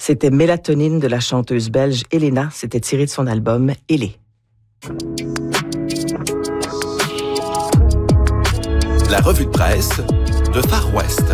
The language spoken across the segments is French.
C'était Mélatonine de la chanteuse belge Elena. C'était tiré de son album Elé. La revue de presse de Far West.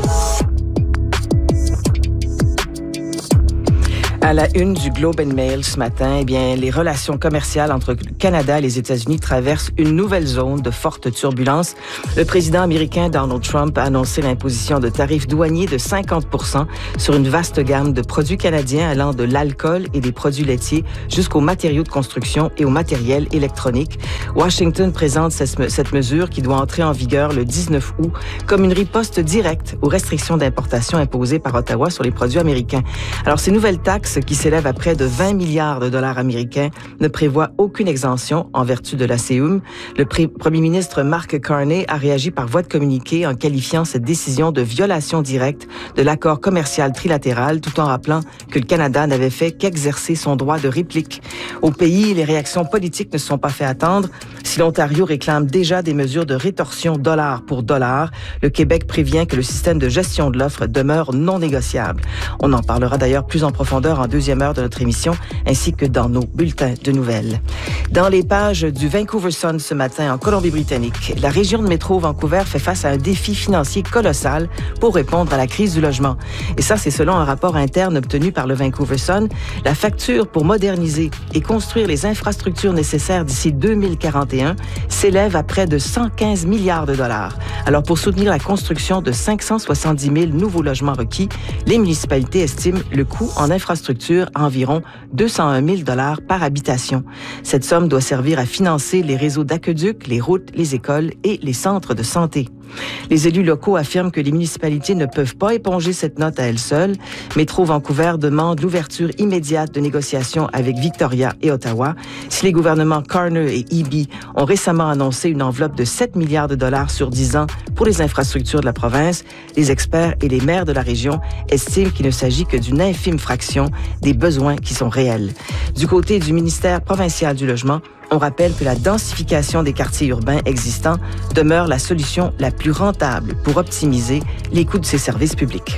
À la une du Globe and Mail ce matin, les relations commerciales entre le Canada et les États-Unis traversent une nouvelle zone de forte turbulence. Le président américain Donald Trump a annoncé l'imposition de tarifs douaniers de 50% sur une vaste gamme de produits canadiens allant de l'alcool et des produits laitiers jusqu'aux matériaux de construction et au matériel électronique. Washington présente cette mesure qui doit entrer en vigueur le 19 août comme une riposte directe aux restrictions d'importation imposées par Ottawa sur les produits américains. Alors, ces nouvelles taxes qui s'élève à près de 20 milliards de dollars américains, ne prévoit aucune exemption en vertu de la CEUM. Le premier ministre Mark Carney a réagi par voie de communiqué en qualifiant cette décision de violation directe de l'accord commercial trilatéral, tout en rappelant que le Canada n'avait fait qu'exercer son droit de réplique. Au pays, les réactions politiques ne se sont pas fait attendre. Si l'Ontario réclame déjà des mesures de rétorsion dollar pour dollar, le Québec prévient que le système de gestion de l'offre demeure non négociable. On en parlera d'ailleurs plus en profondeur en deuxième heure de notre émission, ainsi que dans nos bulletins de nouvelles. Dans les pages du Vancouver Sun ce matin en Colombie-Britannique, la région de métro Vancouver fait face à un défi financier colossal pour répondre à la crise du logement. Et ça, c'est selon un rapport interne obtenu par le Vancouver Sun. La facture pour moderniser et construire les infrastructures nécessaires d'ici 2041 s'élève à près de 115 milliards de dollars. Alors, pour soutenir la construction de 570 000 nouveaux logements requis, les municipalités estiment le coût en infrastructure à environ 201 000 dollars par habitation. Cette somme doit servir à financer les réseaux d'aqueducs, les routes, les écoles et les centres de santé. Les élus locaux affirment que les municipalités ne peuvent pas éponger cette note à elles seules. Métro Vancouver demande l'ouverture immédiate de négociations avec Victoria et Ottawa. Si les gouvernements Carner et Eby ont récemment annoncé une enveloppe de 7 milliards de dollars sur 10 ans pour les infrastructures de la province, les experts et les maires de la région estiment qu'il ne s'agit que d'une infime fraction des besoins qui sont réels. Du côté du ministère provincial du Logement, on rappelle que la densification des quartiers urbains existants demeure la solution la plus rentable pour optimiser les coûts de ces services publics.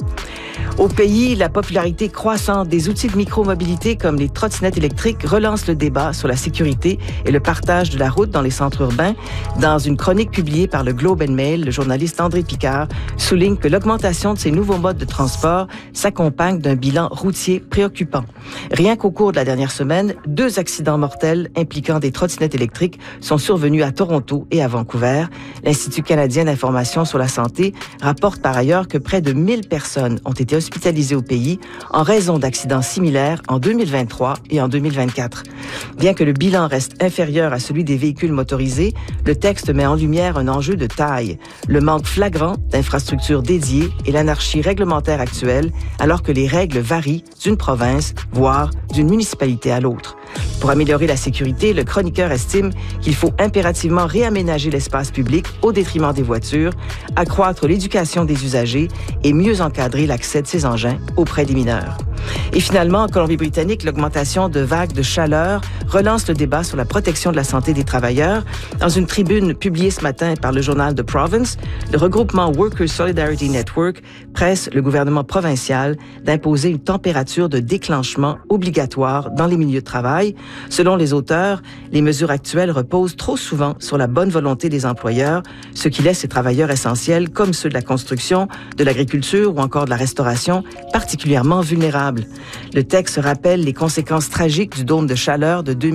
Au pays, la popularité croissante des outils de micromobilité comme les trottinettes électriques relance le débat sur la sécurité et le partage de la route dans les centres urbains. Dans une chronique publiée par le Globe and Mail, le journaliste André Picard souligne que l'augmentation de ces nouveaux modes de transport s'accompagne d'un bilan routier préoccupant. Rien qu'au cours de la dernière semaine, 2 accidents mortels impliquant des trottinettes électriques sont survenus à Toronto et à Vancouver. L'Institut canadien d'information sur la santé rapporte par ailleurs que près de 1000 personnes ont été hospitalisés au pays en raison d'accidents similaires en 2023 et en 2024. Bien que le bilan reste inférieur à celui des véhicules motorisés, le texte met en lumière un enjeu de taille, le manque flagrant d'infrastructures dédiées et l'anarchie réglementaire actuelle, alors que les règles varient d'une province, voire d'une municipalité à l'autre. Pour améliorer la sécurité, le chroniqueur estime qu'il faut impérativement réaménager l'espace public au détriment des voitures, accroître l'éducation des usagers et mieux encadrer l'accès de ces engins auprès des mineurs. Et finalement, en Colombie-Britannique, l'augmentation de vagues de chaleur relance le débat sur la protection de la santé des travailleurs. Dans une tribune publiée ce matin par le journal The Province, le regroupement Workers Solidarity Network presse le gouvernement provincial d'imposer une température de déclenchement obligatoire dans les milieux de travail. Selon les auteurs, les mesures actuelles reposent trop souvent sur la bonne volonté des employeurs, ce qui laisse les travailleurs essentiels, comme ceux de la construction, de l'agriculture ou encore de la restauration, particulièrement vulnérables. Le texte rappelle les conséquences tragiques du dôme de chaleur de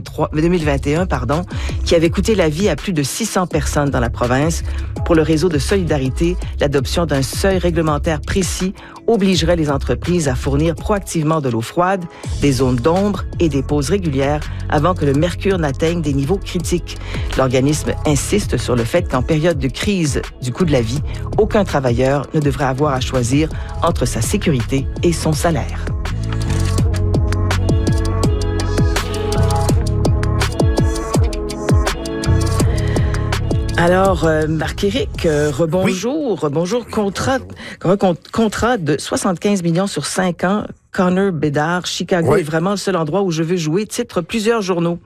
2021, qui avait coûté la vie à plus de 600 personnes dans la province. Pour le réseau de solidarité, l'adoption d'un seuil réglementaire précis obligerait les entreprises à fournir proactivement de l'eau froide, des zones d'ombre et des pauses régulières avant que le mercure n'atteigne des niveaux critiques. L'organisme insiste sur le fait qu'en période de crise du coût de la vie, aucun travailleur ne devrait avoir à choisir entre sa sécurité et son salaire. Alors, Marc-Éric, rebonjour. Oui. Rebonjour. Contrat de 75 millions sur 5 ans. Connor Bedard, Chicago est vraiment le seul endroit où je veux jouer. Titre plusieurs journaux.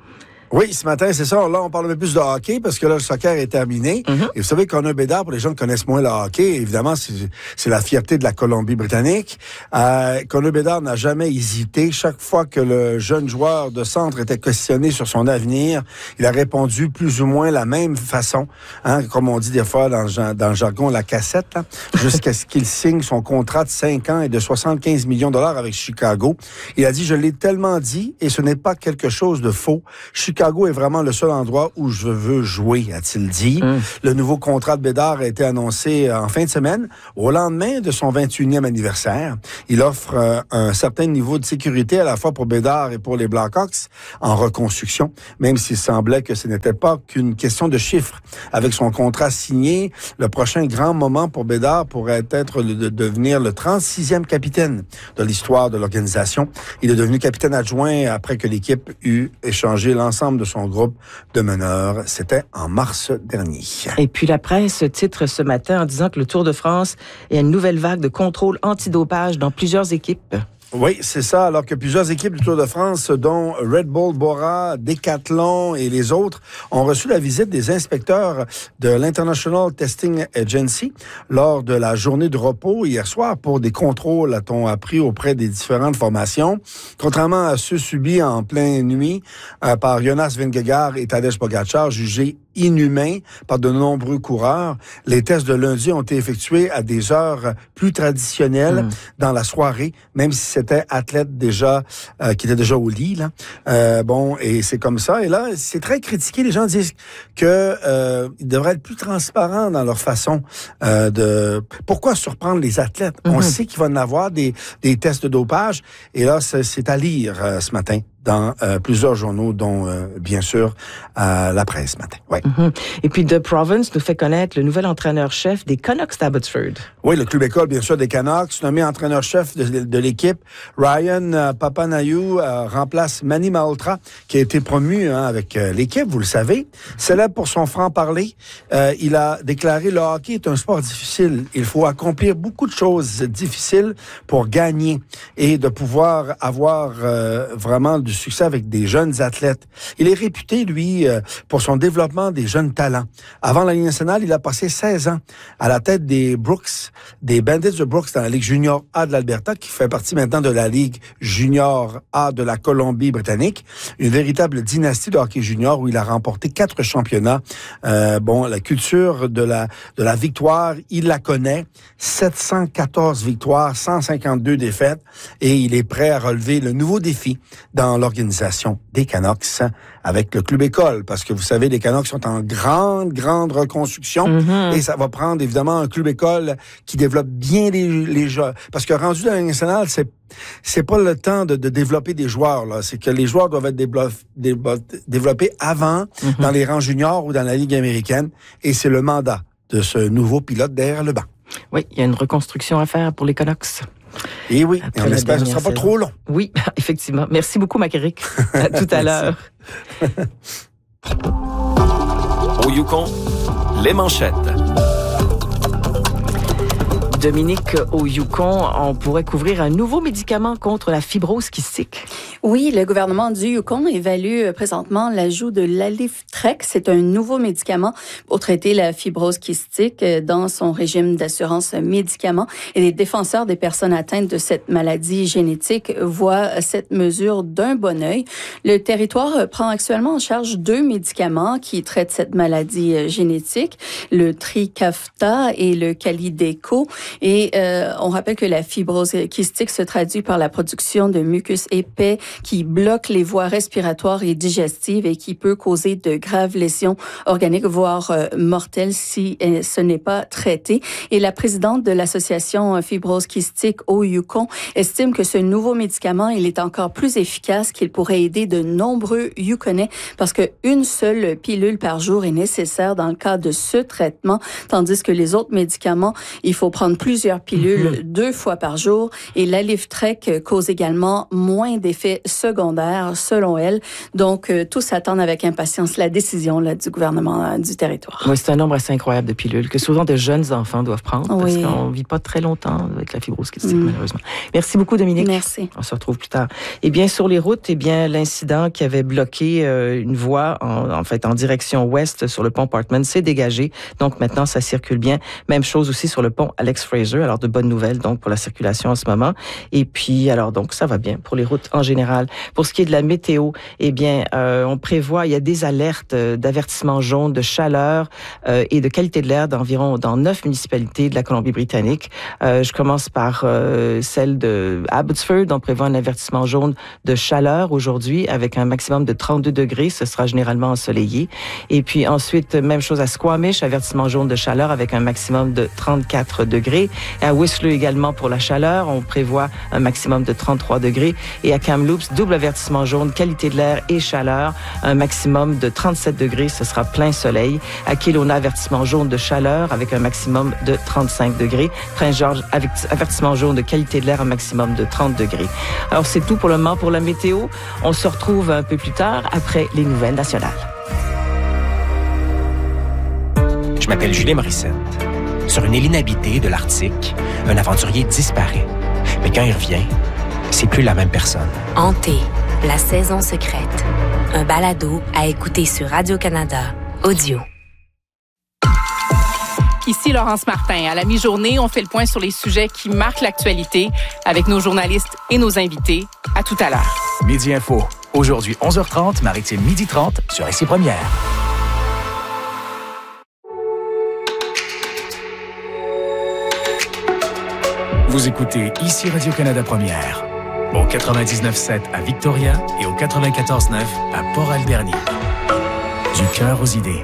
Oui, ce matin, c'est ça. Là, on parle un peu plus de hockey parce que là, le soccer est terminé. Mm-hmm. Et vous savez, Connor Bedard, pour les gens qui connaissent moins le hockey, évidemment, c'est la fierté de la Colombie-Britannique. Connor Bedard n'a jamais hésité. Chaque fois que le jeune joueur de centre était questionné sur son avenir, il a répondu plus ou moins la même façon, hein, comme on dit des fois dans le jargon, la cassette, là, jusqu'à ce qu'il signe son contrat de 5 ans et de 75 millions de dollars avec Chicago. Il a dit, je l'ai tellement dit et ce n'est pas quelque chose de faux. Chicago est vraiment le seul endroit où je veux jouer, a-t-il dit. Le nouveau contrat de Bédard a été annoncé en fin de semaine, au lendemain de son 21e anniversaire. Il offre un certain niveau de sécurité à la fois pour Bédard et pour les Blackhawks en reconstruction, même s'il semblait que ce n'était pas qu'une question de chiffres. Avec son contrat signé, le prochain grand moment pour Bédard pourrait être de devenir le 36e capitaine de l'histoire de l'organisation. Il est devenu capitaine adjoint après que l'équipe eut échangé l'ensemble de son groupe de meneurs. C'était en mars dernier. Et puis la presse titre ce matin en disant que le Tour de France est une nouvelle vague de contrôle antidopage dans plusieurs équipes. Oui, c'est ça. Alors que plusieurs équipes du Tour de France, dont Red Bull, Bora, Decathlon et les autres, ont reçu la visite des inspecteurs de l'International Testing Agency lors de la journée de repos hier soir pour des contrôles, a-t-on appris, auprès des différentes formations. Contrairement à ceux subis en pleine nuit par Jonas Vingegaard et Tadej Pogačar, jugés inhumains par de nombreux coureurs. Les tests de lundi ont été effectués à des heures plus traditionnelles dans la soirée, même si c'était athlète déjà qui était déjà au lit là. Bon, et c'est comme ça. Et là, c'est très critiqué. Les gens disent que ils devraient être plus transparents dans leur façon de. Pourquoi surprendre les athlètes? On sait qu'il va y en avoir des tests de dopage. Et là, c'est à lire ce matin dans plusieurs journaux, dont, bien sûr, la presse ce matin. Ouais. Et puis, The Province nous fait connaître le nouvel entraîneur-chef des Canucks d'Abbotsford. Oui, le club école, bien sûr, des Canucks, nommé entraîneur-chef de l'équipe. Ryan Papanayou remplace Manny Malhotra, qui a été promu avec l'équipe, vous le savez. Célèbre pour son franc-parler, il a déclaré « Le hockey est un sport difficile. Il faut accomplir beaucoup de choses difficiles pour gagner et de pouvoir avoir vraiment du succès avec des jeunes athlètes. » Il est réputé, lui, pour son développement des jeunes talents. Avant la Ligue nationale, il a passé 16 ans à la tête des Brooks, des Bandits de Brooks dans la Ligue junior A de l'Alberta, qui fait partie maintenant de la Ligue junior A de la Colombie-Britannique. Une véritable dynastie de hockey junior où il a remporté 4 championnats. La culture de la victoire, il la connaît. 714 victoires, 152 défaites. Et il est prêt à relever le nouveau défi dans l'organisation des Canucks avec le club école, parce que vous savez, les Canucks sont en grande reconstruction et ça va prendre évidemment un club école qui développe bien les joueurs. Parce que rendu dans la Ligue nationale, c'est pas le temps de développer des joueurs, là. C'est que les joueurs doivent être développés avant dans les rangs juniors ou dans la Ligue américaine, et c'est le mandat de ce nouveau pilote derrière le banc. Oui, il y a une reconstruction à faire pour les Canucks. Et oui, et on espère que ce ne sera pas trop long. Oui, effectivement. Merci beaucoup, Macéric. À tout à l'heure. Au Yukon, les manchettes. Dominique, au Yukon, on pourrait couvrir un nouveau médicament contre la fibrose kystique. Oui, le gouvernement du Yukon évalue présentement l'ajout de l'Aliftrek. C'est un nouveau médicament pour traiter la fibrose kystique dans son régime d'assurance médicaments. Et les défenseurs des personnes atteintes de cette maladie génétique voient cette mesure d'un bon œil. Le territoire prend actuellement en charge 2 médicaments qui traitent cette maladie génétique, le Trikafta et le Kalydeco. Et on rappelle que la fibrose kystique se traduit par la production de mucus épais qui bloque les voies respiratoires et digestives et qui peut causer de graves lésions organiques, voire mortelles si ce n'est pas traité. Et la présidente de l'association fibrose kystique au Yukon estime que ce nouveau médicament, il est encore plus efficace, qu'il pourrait aider de nombreux Yukonais parce qu'une seule pilule par jour est nécessaire dans le cas de ce traitement, tandis que les autres médicaments, il faut prendre prendre plusieurs pilules 2 fois par jour. Et l'Aliftrek cause également moins d'effets secondaires, selon elle. Donc, tous s'attendent avec impatience la décision là, du gouvernement du territoire. Oui, c'est un nombre assez incroyable de pilules que souvent de jeunes enfants doivent prendre parce oui. qu'on ne vit pas très longtemps avec la fibrose kystique, malheureusement. Merci beaucoup, Dominique. Merci. On se retrouve plus tard. Eh bien, sur les routes, l'incident qui avait bloqué une voie en direction ouest sur le pont Parkman s'est dégagé. Donc, maintenant, ça circule bien. Même chose aussi sur le pont Alex Fraser. Alors, de bonnes nouvelles, donc, pour la circulation en ce moment. Et puis, alors, donc, ça va bien pour les routes en général. Pour ce qui est de la météo, eh bien, on prévoit, il y a des alertes d'avertissement jaune de chaleur et de qualité de l'air dans 9 municipalités de la Colombie-Britannique. Je commence par celle de Abbotsford. On prévoit un avertissement jaune de chaleur aujourd'hui avec un maximum de 32 degrés. Ce sera généralement ensoleillé. Et puis ensuite, même chose à Squamish, avertissement jaune de chaleur avec un maximum de 34 degrés. Et à Whistler également pour la chaleur, on prévoit un maximum de 33 degrés. Et à Kamloops, double avertissement jaune, qualité de l'air et chaleur, un maximum de 37 degrés. Ce sera plein soleil. À Kelowna, avertissement jaune de chaleur avec un maximum de 35 degrés. Prince-George, avertissement jaune de qualité de l'air, un maximum de 30 degrés. Alors, c'est tout pour le moment pour la météo. On se retrouve un peu plus tard après les nouvelles nationales. Je m'appelle Julien Morissette. Sur une île inhabitée de l'Arctique, un aventurier disparaît. Mais quand il revient, c'est plus la même personne. Hanté, la saison secrète. Un balado à écouter sur Radio-Canada Audio. Ici Laurence Martin. À la mi-journée, on fait le point sur les sujets qui marquent l'actualité avec nos journalistes et nos invités. À tout à l'heure. Midi Info. Aujourd'hui, 11h30, Maritime 12h30 sur Ici Première. Vous écoutez Ici Radio-Canada Première. Au 99.7 à Victoria et au 94.9 à Port-Alberni. Du cœur aux idées.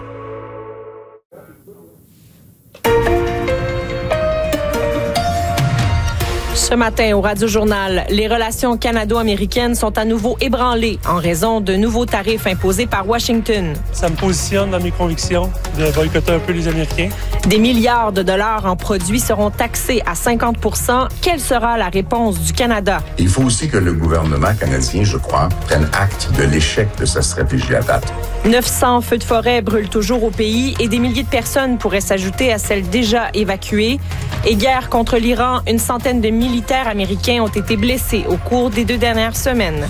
Ce matin, au Radio-Journal, les relations canado-américaines sont à nouveau ébranlées en raison de nouveaux tarifs imposés par Washington. Ça me positionne dans mes convictions de boycotter un peu les Américains. Des milliards de dollars en produits seront taxés à 50 %. Quelle sera la réponse du Canada? Il faut aussi que le gouvernement canadien, je crois, prenne acte de l'échec de sa stratégie à date. 900 feux de forêt brûlent toujours au pays et des milliers de personnes pourraient s'ajouter à celles déjà évacuées. Et guerre contre l'Iran, une centaine de militaires américains ont été blessés au cours des 2 dernières semaines.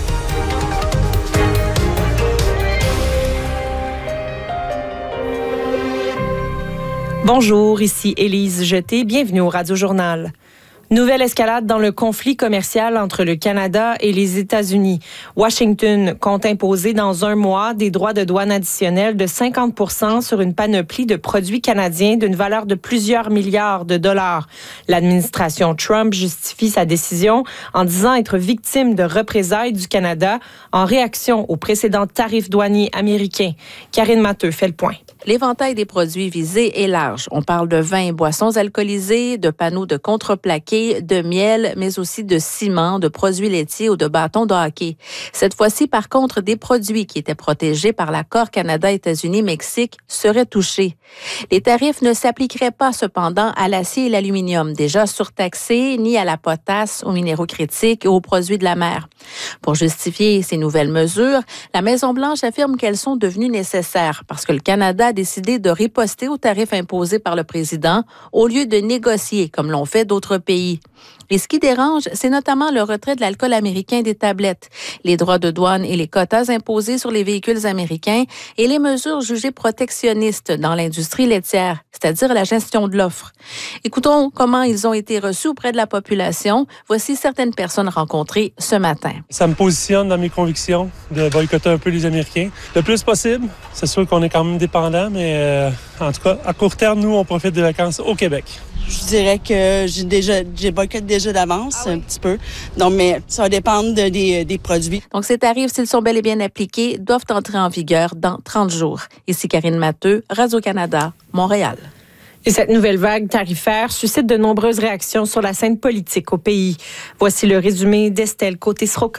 Bonjour, ici Élise Jeté. Bienvenue au Radio-Journal. Nouvelle escalade dans le conflit commercial entre le Canada et les États-Unis. Washington compte imposer dans 1 mois des droits de douane additionnels de 50 % sur une panoplie de produits canadiens d'une valeur de plusieurs milliards de dollars. L'administration Trump justifie sa décision en disant être victime de représailles du Canada en réaction aux précédents tarifs douaniers américains. Karine Matteux fait le point. L'éventail des produits visés est large. On parle de vins et boissons alcoolisés, de panneaux de contreplaqué, de miel, mais aussi de ciment, de produits laitiers ou de bâtons de hockey. Cette fois-ci, par contre, des produits qui étaient protégés par l'accord Canada-États-Unis-Mexique seraient touchés. Les tarifs ne s'appliqueraient pas cependant à l'acier et l'aluminium, déjà surtaxés, ni à la potasse, aux minéraux critiques et aux produits de la mer. Pour justifier ces nouvelles mesures, la Maison-Blanche affirme qu'elles sont devenues nécessaires parce que le Canada a décidé de riposter aux tarifs imposés par le président au lieu de négocier comme l'ont fait d'autres pays. Et ce qui dérange, c'est notamment le retrait de l'alcool américain des tablettes, les droits de douane et les quotas imposés sur les véhicules américains et les mesures jugées protectionnistes dans l'industrie laitière, c'est-à-dire la gestion de l'offre. Écoutons comment ils ont été reçus auprès de la population. Voici certaines personnes rencontrées ce matin. Ça me positionne dans mes convictions de boycotter un peu les Américains. Le plus possible. C'est sûr qu'on est quand même dépendant, mais en tout cas, à court terme, nous, on profite des vacances au Québec. Je dirais que j'ai boycotté déjà d'avance un petit peu. Donc, mais ça va dépendre des produits. Donc, ces tarifs, s'ils sont bel et bien appliqués, doivent entrer en vigueur dans 30 jours. Ici Karine Matteux, Radio-Canada, Montréal. Et cette nouvelle vague tarifaire suscite de nombreuses réactions sur la scène politique au pays. Voici le résumé d'Estelle Côté-Sroka.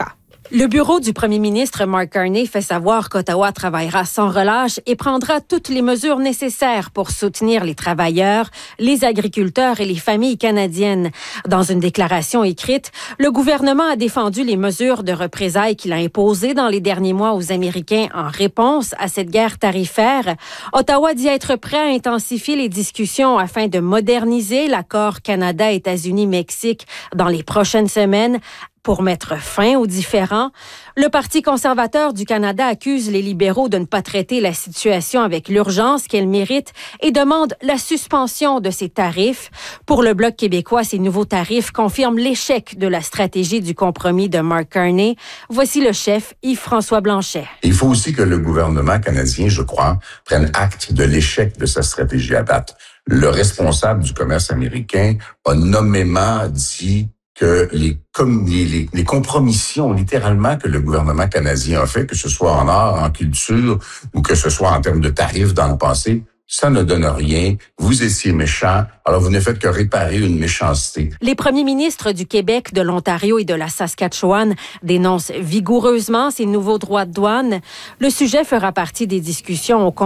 Le bureau du premier ministre Mark Carney fait savoir qu'Ottawa travaillera sans relâche et prendra toutes les mesures nécessaires pour soutenir les travailleurs, les agriculteurs et les familles canadiennes. Dans une déclaration écrite, le gouvernement a défendu les mesures de représailles qu'il a imposées dans les derniers mois aux Américains en réponse à cette guerre tarifaire. Ottawa dit être prêt à intensifier les discussions afin de moderniser l'accord Canada-États-Unis-Mexique dans les prochaines semaines. Pour mettre fin aux différends, le Parti conservateur du Canada accuse les libéraux de ne pas traiter la situation avec l'urgence qu'elle mérite et demande la suspension de ces tarifs. Pour le Bloc québécois, ces nouveaux tarifs confirment l'échec de la stratégie du compromis de Mark Carney. Voici le chef Yves-François Blanchet. Il faut aussi que le gouvernement canadien, je crois, prenne acte de l'échec de sa stratégie à date. Le responsable du commerce américain a nommément dit que les compromissions, littéralement, que le gouvernement canadien a fait, que ce soit en art, en culture, ou que ce soit en termes de tarifs dans le passé, ça ne donne rien. Vous étiez méchants, alors vous ne faites que réparer une méchanceté. Les premiers ministres du Québec, de l'Ontario et de la Saskatchewan dénoncent vigoureusement ces nouveaux droits de douane. Le sujet fera partie des discussions au